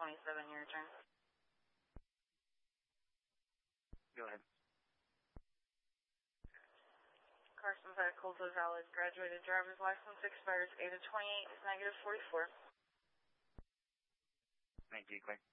27, your turn. Go ahead. Carson Pike, Coldwood Valley, graduated driver's license, expires 8 of 28, is negative 44. Thank you, Claire.